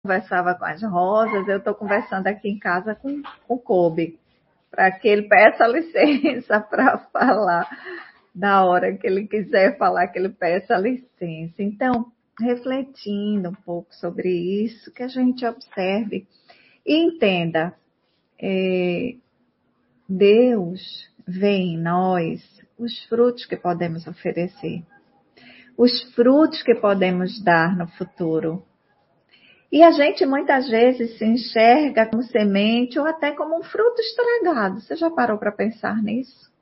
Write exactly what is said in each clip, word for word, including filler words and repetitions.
conversava com as rosas, eu estou conversando aqui em casa com, com o Kobe, para que ele peça licença para falar, na hora que ele quiser falar, que ele peça licença. Então, refletindo um pouco sobre isso, que a gente observe e entenda, é, Deus vê em nós os frutos que podemos oferecer, os frutos que podemos dar no futuro. E a gente muitas vezes se enxerga como semente ou até como um fruto estragado. Você já parou para pensar nisso?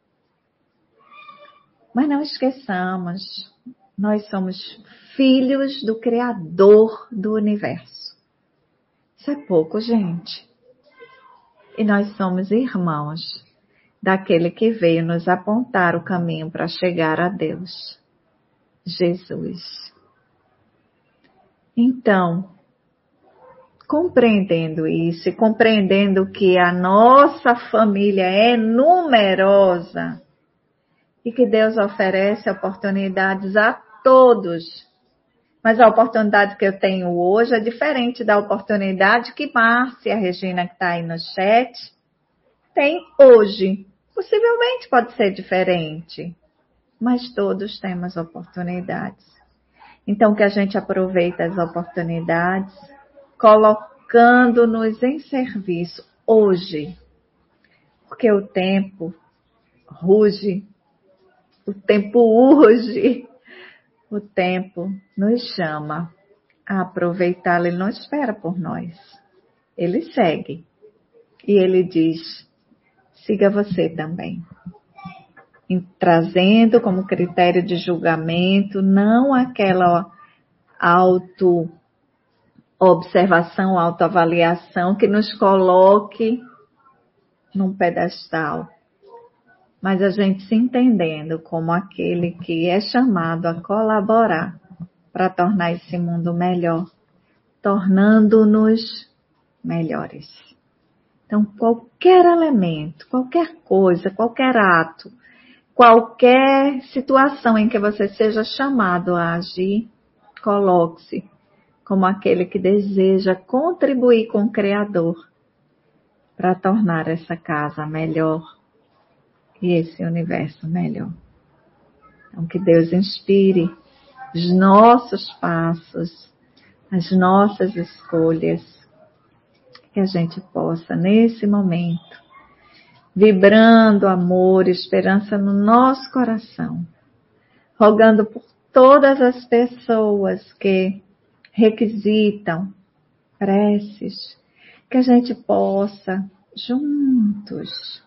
Mas não esqueçamos, nós somos filhos do Criador do Universo. Isso é pouco, gente. E nós somos irmãos daquele que veio nos apontar o caminho para chegar a Deus, Jesus. Então, compreendendo isso e compreendendo que a nossa família é numerosa e que Deus oferece oportunidades a todos, mas a oportunidade que eu tenho hoje é diferente da oportunidade que Márcia, a Regina que está aí no chat, tem hoje. Possivelmente pode ser diferente, mas todos temos oportunidades. Então que a gente aproveite as oportunidades, colocando-nos em serviço hoje, porque o tempo ruge, o tempo urge, o tempo nos chama a aproveitá-lo. Ele não espera por nós, ele segue e ele diz, siga você também, e trazendo como critério de julgamento não aquela auto observação, autoavaliação que nos coloque num pedestal, mas a gente se entendendo como aquele que é chamado a colaborar para tornar esse mundo melhor, tornando-nos melhores. Então, qualquer elemento, qualquer coisa, qualquer ato, qualquer situação em que você seja chamado a agir, coloque-se como aquele que deseja contribuir com o Criador para tornar essa casa melhor e esse universo melhor. Então, que Deus inspire os nossos passos, as nossas escolhas, que a gente possa, nesse momento, vibrando amor e esperança no nosso coração, rogando por todas as pessoas que requisitam preces, que a gente possa juntos,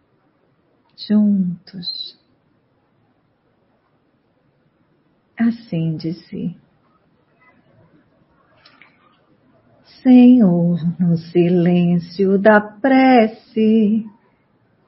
juntos, assim dizer, Senhor, no silêncio da prece,